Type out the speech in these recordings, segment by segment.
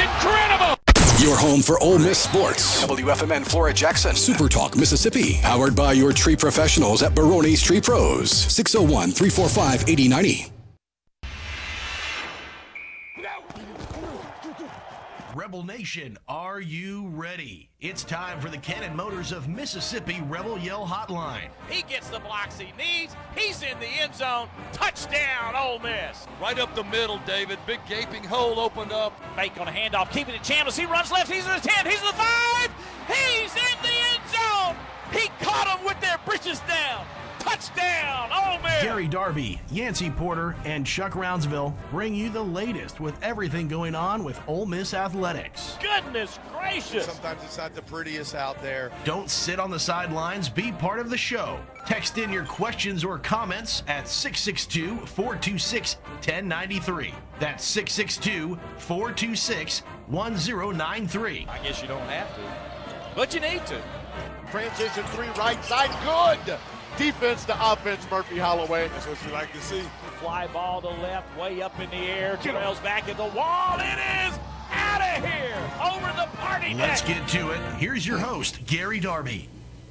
Incredible! Your home for Ole Miss sports. WFMN Flora Jackson. Super Talk Mississippi. Powered by your tree professionals at Barone's Tree Pros. 601-345-8090. Rebel Nation, are you ready? It's time for the Cannon Motors of Mississippi Rebel Yell Hotline. He gets the blocks he needs. He's in the end zone. Touchdown, Ole Miss. Right up the middle, David. Big gaping hole opened up. Fake on a handoff, keeping it Chambliss. He runs left. He's in the 10. He's in the 5. He's in the end zone. He caught him with their britches down. Touchdown, Ole Miss. Gary Darby, Yancey Porter, and Chuck Rounsville bring you the latest with everything going on with Ole Miss athletics. Goodness gracious. Sometimes it's not the prettiest out there. Don't sit on the sidelines. Be part of the show. Text in your questions or comments at 662-426-1093. That's 662-426-1093. I guess you don't have to, but you need to. Transition 3 right side, good. Defense to offense, Murphy Holloway. That's what you like to see. Fly ball to left, way up in the air. Terrell's back at the wall. It is out of here, over the party deck. Let's get to it. Here's your host, Gary Darby.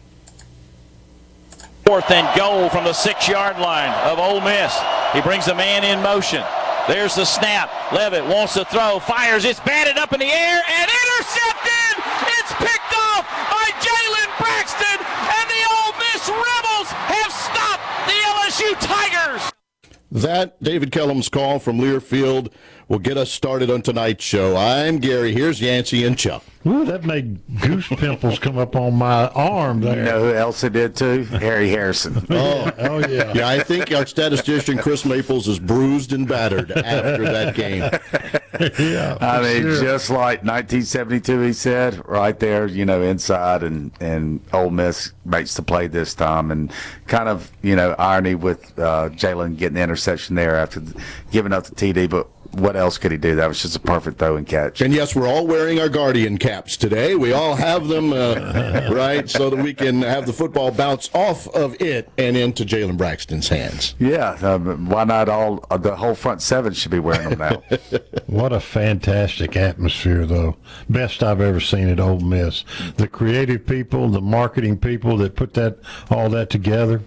4th and goal from the 6-yard line of Ole Miss. He brings the man in motion. There's the snap. Levitt wants to throw, fires. It's batted up in the air and intercepted. It's picked off by Jalen Braxton, and the Ole Miss Rebels have stopped the LSU Tigers. That David Kellum's call from Learfield will get us started on tonight's show. I'm Gary. Here's Yancey and Chuck. Ooh, that made goose pimples come up on my arm there. You know who else it did too? Harry Harrison. Oh, yeah. Yeah, I think our statistician Chris Maples is bruised and battered after that game. Yeah, I mean, sure. just like 1972, he said, right there, you know, inside, and Ole Miss makes the play this time. And kind of, you know, irony with Jalen getting the interception there after giving up the TD, but what else could he do? That was just a perfect throw and catch. And yes, we're all wearing our Guardian caps today. We all have them, right, so that we can have the football bounce off of it and into Jalen Braxton's hands. Yeah, why not all? The whole front seven should be wearing them now. What a fantastic atmosphere, though. Best I've ever seen at Ole Miss. The creative people, the marketing people that put all that together.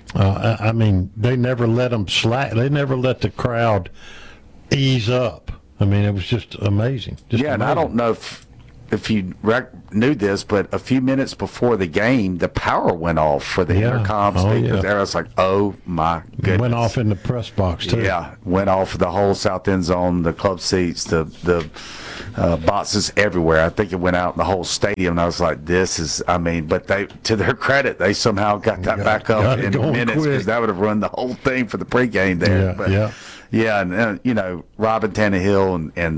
I mean, they never let them slack. They never let the crowd ease up. I mean, it was just amazing. Yeah, and I don't know if you knew this, but a few minutes before the game, the power went off for the intercom speakers. There, I was like, oh my goodness! It went off in the press box too. Yeah, went off the whole south end zone, the club seats, the boxes everywhere. I think it went out in the whole stadium. And I was like, this is, I mean, but they, to their credit, they somehow got that back up in minutes, because that would have run the whole thing for the pregame there. Yeah, and you know, Robin Tannehill and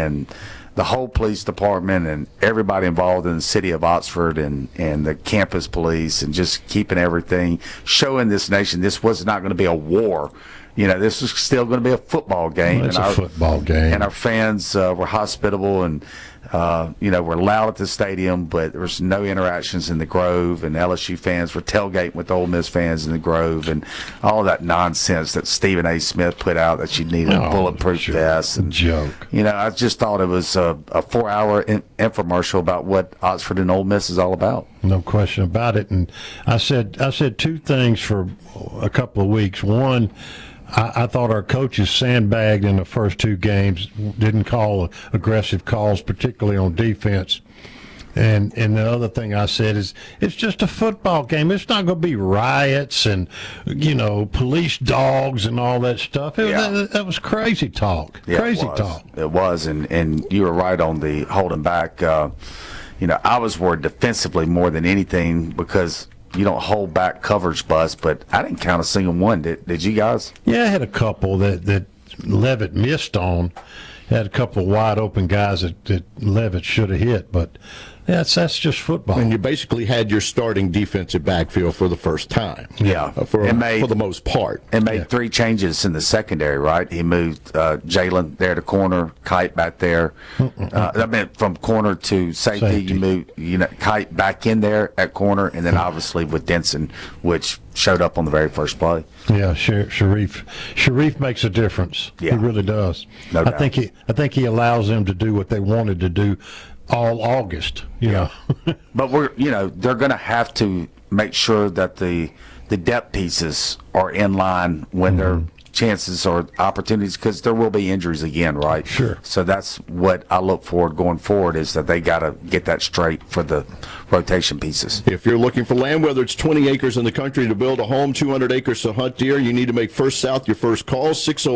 the whole police department and everybody involved in the city of Oxford and the campus police, and just keeping everything, showing this nation this was not going to be a war. You know, this was still going to be a football game. Well, it's a football game. And our fans were hospitable and, you know, were loud at the stadium, but there was no interactions in the Grove, and LSU fans were tailgating with Ole Miss fans in the Grove, and all that nonsense that Stephen A. Smith put out that you needed a bulletproof vest. And, joke. You know, I just thought it was a 4-hour infomercial about what Oxford and Ole Miss is all about. No question about it. And I said two things for a couple of weeks. One, I thought our coaches sandbagged in the first two games, didn't call aggressive calls, particularly on defense. And the other thing I said is it's just a football game. It's not going to be riots and, you know, police dogs and all that stuff. That was crazy talk. Yeah, crazy talk. It was, and you were right on the holding back. You know, I was worried defensively more than anything, because you don't hold back coverage bust, but I didn't count a single one. Did you guys? Yeah, I had a couple that Levitt missed on. Had a couple of wide open guys that Levitt should have hit, but That's just football. And you basically had your starting defensive backfield for the first time. Yeah. For the most part. And made 3 changes in the secondary, right? He moved Jalen there to corner, Kite back there. I meant from corner to safety. You moved Kite back in there at corner, and then obviously with Denson, which showed up on the very first play. Yeah, Sharif makes a difference. Yeah. He really does. No doubt. I think he allows them to do what they wanted to do all August. You know. But they're going to have to make sure that the depth pieces are in line when their chances or opportunities, because there will be injuries again, right? Sure. So that's what I look for going forward, is that they got to get that straight for the rotation pieces. If you're looking for land, whether it's 20 acres in the country to build a home, 200 acres to hunt deer, you need to make First South your first call,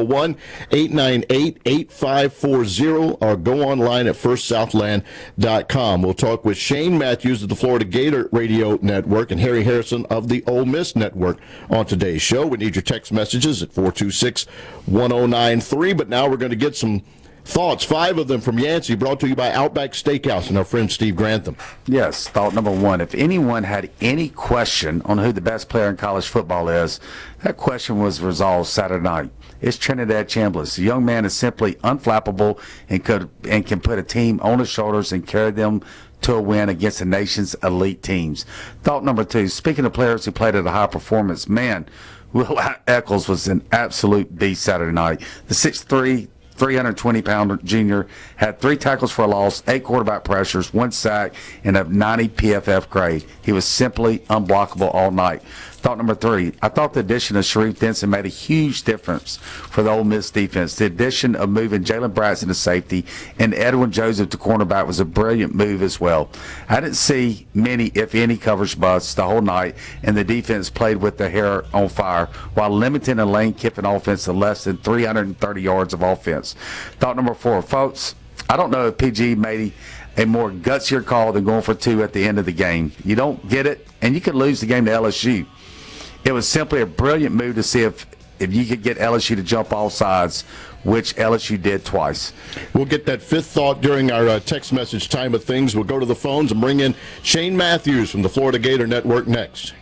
601-898-8540, or go online at firstsouthland.com. We'll talk with Shane Matthews of the Florida Gator Radio Network and Harry Harrison of the Ole Miss Network on today's show. We need your text messages at 426-1093, but now we're going to get some thoughts, 5 of them from Yancey, brought to you by Outback Steakhouse and our friend Steve Grantham. Yes, thought number 1, if anyone had any question on who the best player in college football is, that question was resolved Saturday night. It's Trinidad Chambliss. The young man is simply unflappable and can put a team on his shoulders and carry them to a win against the nation's elite teams. Thought number 2, speaking of players who played at a high performance, man, Will Eccles was an absolute beast Saturday night. The 6'3", 320-pounder junior had 3 tackles for a loss, 8 quarterback pressures, 1 sack, and a 90 PFF grade. He was simply unblockable all night. Thought number 3, I thought the addition of Sharif Denson made a huge difference for the Ole Miss defense. The addition of moving Jalen Braxton to safety and Edwin Joseph to cornerback was a brilliant move as well. I didn't see many, if any, coverage busts the whole night, and the defense played with their hair on fire while limiting a Lane Kiffin offense to less than 330 yards of offense. Thought number 4, folks, I don't know if PG made a more gutsier call than going for 2 at the end of the game. You don't get it, and you could lose the game to LSU. It was simply a brilliant move to see if you could get LSU to jump all sides, which LSU did twice. We'll get that 5th thought during our text message time of things. We'll go to the phones and bring in Shane Matthews from the Florida Gator Network next.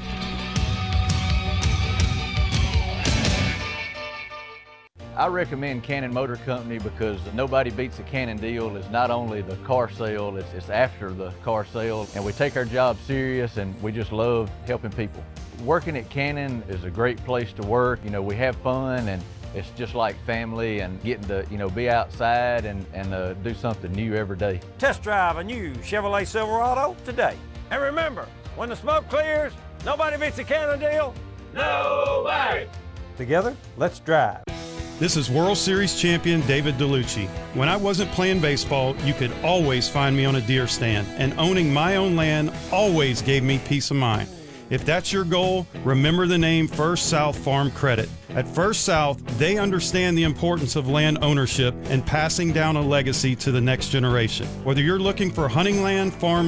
I recommend Cannon Motor Company because nobody beats a Cannon deal. It's not only the car sale, it's after the car sale. And we take our job serious, and we just love helping people. Working at Cannon is a great place to work. We have fun, and it's just like family, and getting to, be outside and do something new every day. Test drive a new Chevrolet Silverado today. And remember, when the smoke clears, nobody beats a Cannon deal. Nobody! Together, let's drive. This is World Series champion David DeLucci. When I wasn't playing baseball, you could always find me on a deer stand, and owning my own land always gave me peace of mind. If that's your goal, remember the name First South Farm Credit. At First South, they understand the importance of land ownership and passing down a legacy to the next generation. Whether you're looking for hunting land, farm